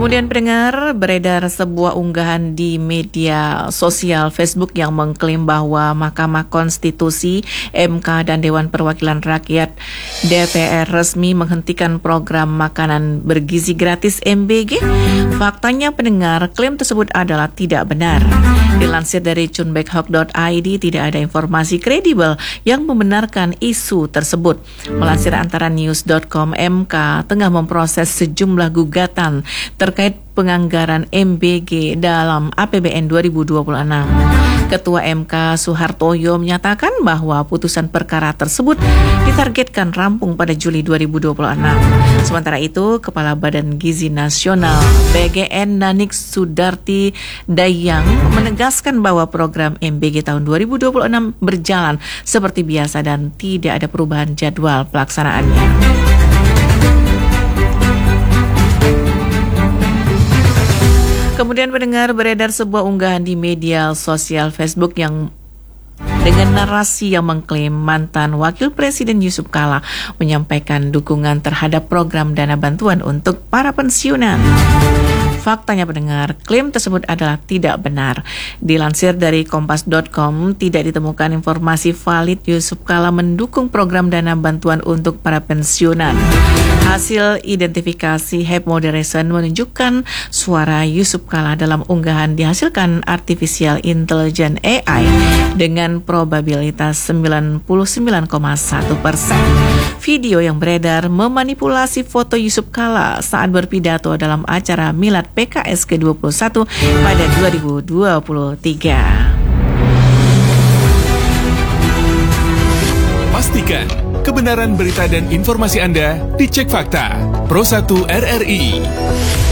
Kemudian pendengar, beredar sebuah unggahan di media sosial Facebook yang mengklaim bahwa Mahkamah Konstitusi, MK dan Dewan Perwakilan Rakyat DPR resmi menghentikan program makanan bergizi gratis MBG. Faktanya pendengar, klaim tersebut adalah tidak benar. Dilansir dari chunbekhock.id, tidak ada informasi kredibel yang membenarkan isu tersebut. Melansir antara news.com, MK tengah memproses sejumlah gugatan terkait penganggaran MBG dalam APBN 2026. Ketua MK Suhartoyo menyatakan bahwa putusan perkara tersebut ditargetkan rampung pada Juli 2026. Sementara itu, Kepala Badan Gizi Nasional BGN Nanik Sudarti Dayang menegaskan bahwa program MBG tahun 2026 berjalan seperti biasa dan tidak ada perubahan jadwal pelaksanaannya. Kemudian pendengar, beredar sebuah unggahan di media sosial Facebook yang dengan narasi yang mengklaim mantan Wakil Presiden Yusuf Kala menyampaikan dukungan terhadap program dana bantuan untuk para pensiunan. Faktanya pendengar, klaim tersebut adalah tidak benar. Dilansir dari kompas.com, tidak ditemukan informasi valid Yusuf Kala mendukung program dana bantuan untuk para pensiunan. Hasil identifikasi Hype Moderation menunjukkan suara Yusuf Kala dalam unggahan dihasilkan Artificial Intelligence AI dengan probabilitas 99,1%. Video yang beredar memanipulasi foto Yusuf Kala saat berpidato dalam acara Milad PKS ke-21 pada 2023. Pastikan kebenaran berita dan informasi Anda dicek fakta. Pro 1 RRI.